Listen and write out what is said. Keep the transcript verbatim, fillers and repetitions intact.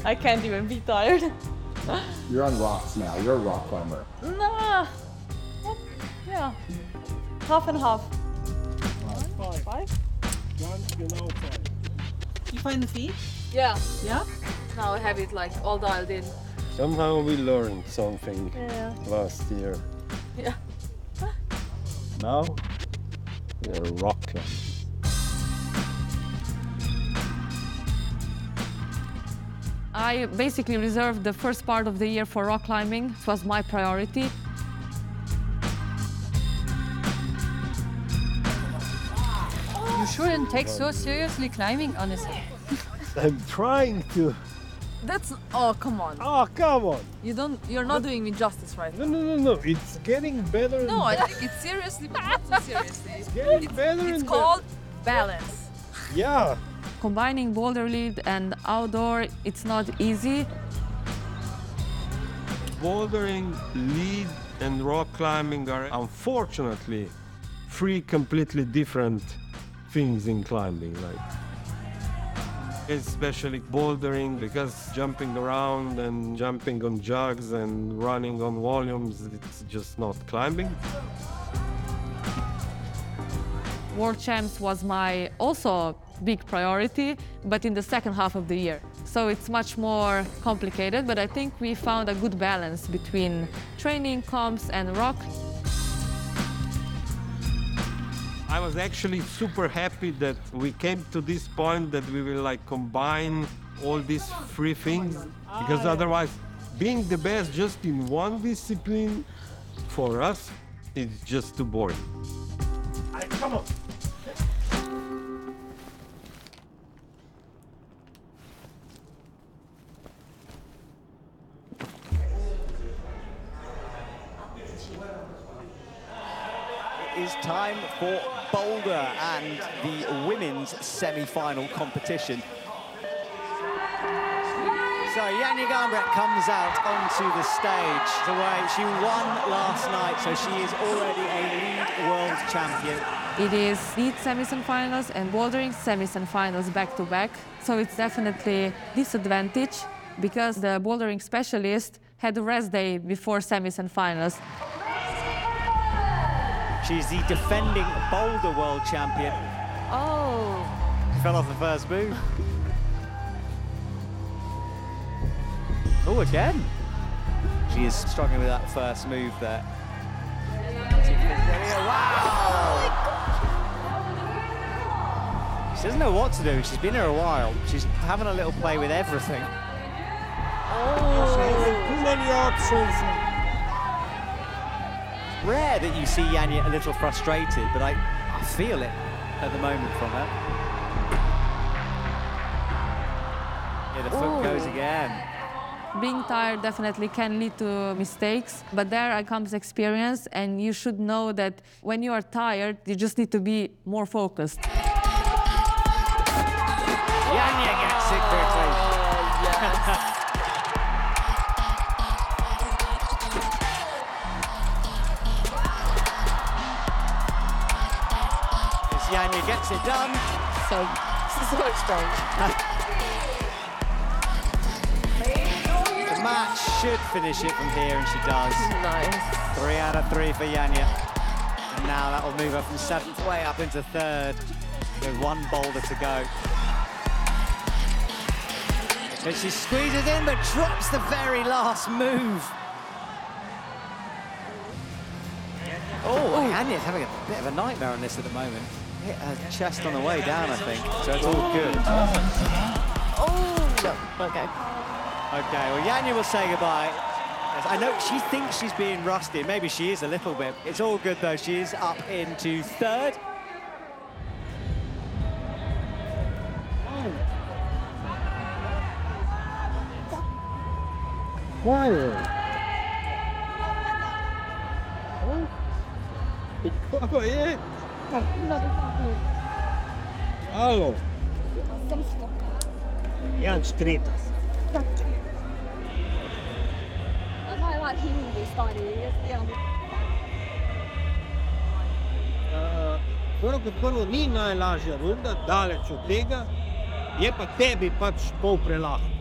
I can't even be tired. You're on rocks now. You're a rock climber. Nah. Yeah. Half and half. Five. Five? One, you know, five. You find the feet? Yeah. Yeah? Now I have it like all dialed in. Somehow we learned something Yeah. last year. Yeah. Now we're rock climbers. I basically reserved the first part of the year for rock climbing. It was my priority. You shouldn't take so seriously climbing, honestly. I'm trying to. That's, oh, come on. Oh, come on. You don't, you're not doing me justice right No, now. no, no, no. It's getting better. No, and I take it seriously, but not so seriously. It's getting better It's and called balance. better. Yeah. Combining boulder lead and outdoor, it's not easy. Bouldering, lead, and rock climbing are unfortunately three completely different things in climbing. Like, especially bouldering, because jumping around and jumping on jugs and running on volumes, it's just not climbing. World Champs was my also big priority, but in the second half of the year. So it's much more complicated, but I think we found a good balance between training, comps, and rock. I was actually super happy that we came to this point that we will like combine all these three things, because otherwise being the best just in one discipline for us is just too boring. Come on. It is time for Boulder and the women's semi-final competition. So Janja Garnbret comes out onto the stage. The way she won last night, so she is already a lead world champion. It is lead semis and finals and bouldering semis and finals back to back. So it's definitely disadvantage because the bouldering specialist had a rest day before semis and finals. She's the defending boulder world champion. Oh. Fell off the first move. Oh, again. She is struggling with that first move there. Wow! She doesn't know what to do. She's been here a while. She's having a little play with everything. Oh. Too many options. Rare that you see Janja a little frustrated, but I, I feel it at the moment from her. Yeah, the foot Ooh. goes again. Being tired definitely can lead to mistakes, but there comes experience, and you should know that when you are tired, you just need to be more focused. Janja gets it quickly. Yes. Janja gets it done. So, so strange. The match should finish it from here, and she does. Nice. Three out of three for Janja. And now that will move her from seventh way up into third, with one boulder to go. And she squeezes in, but drops the very last move. Oh, Janja's having a bit of a nightmare on this at the moment. Hit her chest on the way down, I think, so it's all good. Oh, no. Okay. Okay, well, Janja will say goodbye. Yes, I know she thinks she's being rusty. Maybe she is a little bit. It's all good, though. She is up into third. Quiet. Kako je? Alo. Jan Stritas. Prvo kot prvo ni najlažja runda, daleč od tega, je pa tebi pač pol prelahko.